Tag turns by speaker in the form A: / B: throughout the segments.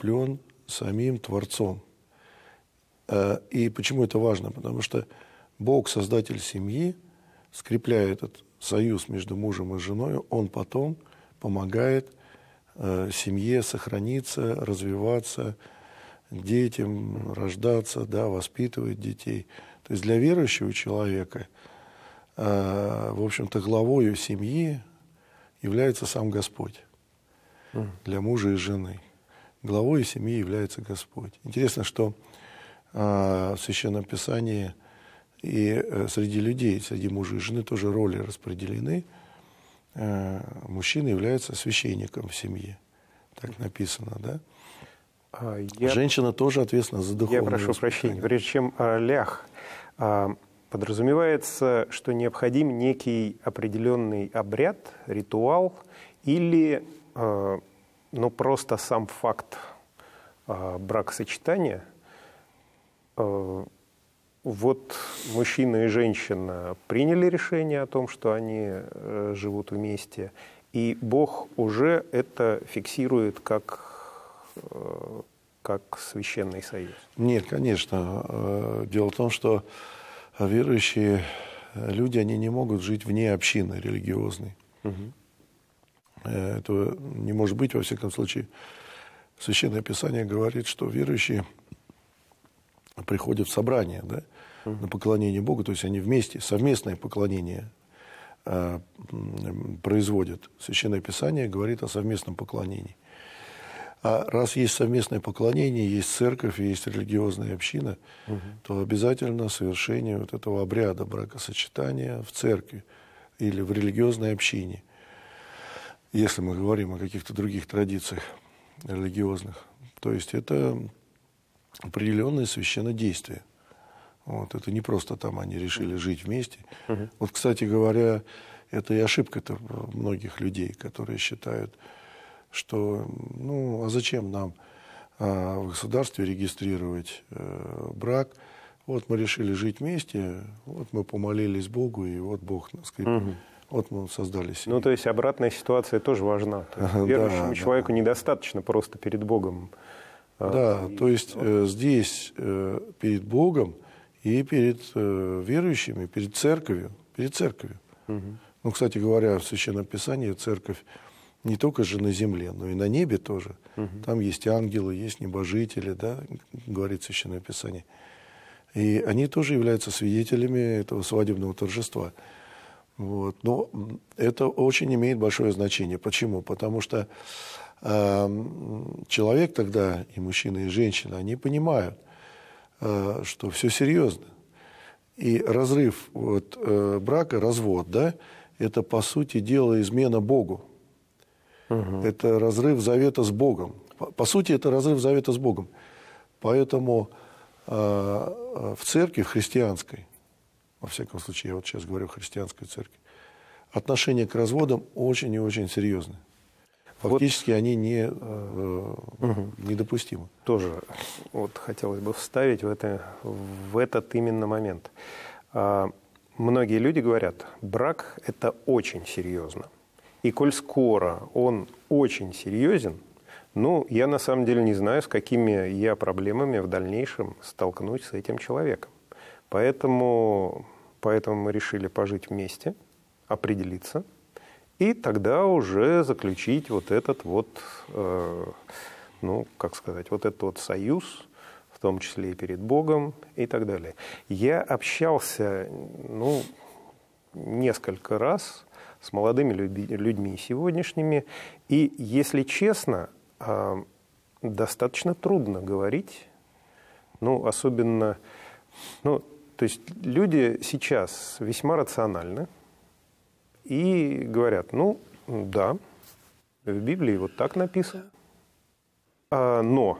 A: скреплен самим Творцом. И почему это важно? Потому что Бог, создатель семьи, скрепляя этот союз между мужем и женой, Он потом помогает семье сохраниться, развиваться, детям рождаться, да, воспитывать детей. То есть для верующего человека, в общем-то, главою семьи является сам Господь. Для мужа и жены. Главой семьи является Господь. Интересно, что в Священном Писании и среди людей, среди мужа и жены тоже роли распределены. Мужчина является священником в семье. Так написано, да? Женщина тоже ответственна за духовное
B: воспитание. Я прошу прощения, прежде чем лях, подразумевается, что необходим некий определенный обряд, ритуал, или просто сам факт бракосочетания. Вот мужчина и женщина приняли решение о том, что они живут вместе, и Бог уже это фиксирует как священный союз.
A: Нет, конечно. Дело в том, что верующие люди, они не могут жить вне общины религиозной. Это не может быть, во всяком случае. Священное Писание говорит, что верующие приходят в собрание, да, на поклонение Богу, то есть они вместе, совместное поклонение производят. Священное Писание говорит о совместном поклонении. А раз есть совместное поклонение, есть церковь, есть религиозная община, то обязательно совершение вот этого обряда бракосочетания в церкви или в религиозной общине. Если мы говорим о каких-то других традициях религиозных. То есть это определенное священнодействие. Вот, это не просто там они решили жить вместе. Вот, кстати говоря, это и ошибка-то многих людей, которые считают, что, а зачем нам в государстве регистрировать брак? Вот мы решили жить вместе, вот мы помолились Богу, и вот Бог нас скрепил. Вот мы создали семью.
B: То есть обратная ситуация тоже важна. Верующему человеку недостаточно просто перед Богом.
A: Да, то есть здесь перед Богом и перед верующими, перед церковью. Кстати говоря, в Священном Писании церковь не только же на земле, но и на небе тоже. Там есть ангелы, есть небожители, да, говорит Священное Писание. И они тоже являются свидетелями этого свадебного торжества. Вот. Но это очень имеет большое значение. Почему? Потому что человек тогда, и мужчина, и женщина, они понимают, что все серьезно. И разрыв брака, развод, да, это, по сути дела, измена Богу. Это разрыв завета с Богом. По сути, это разрыв завета с Богом. Поэтому в церкви, в христианской, во всяком случае, я вот сейчас говорю о христианской церкви, отношение к разводам очень и очень серьезное. Фактически они недопустимы.
B: Тоже хотелось бы вставить в этот именно момент. Многие люди говорят, брак – это очень серьезно. И коль скоро он очень серьезен, я на самом деле не знаю, с какими я проблемами в дальнейшем столкнусь с этим человеком. Поэтому мы решили пожить вместе, определиться, и тогда уже заключить этот союз, в том числе и перед Богом, и так далее. Я общался, несколько раз с молодыми людьми сегодняшними, и, если честно, достаточно трудно говорить, особенно, то есть люди сейчас весьма рациональны и говорят, да, в Библии вот так написано, но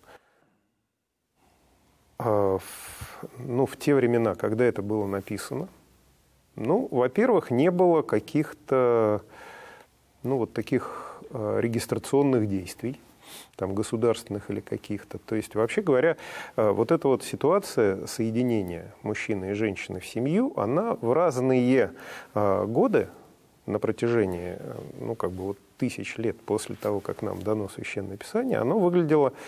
B: в те времена, когда это было написано, во-первых, не было каких-то, таких регистрационных действий, там, государственных или каких-то. То есть, вообще говоря, эта ситуация соединения мужчины и женщины в семью, она в разные годы на протяжении, тысяч лет после того, как нам дано Священное Писание, оно выглядело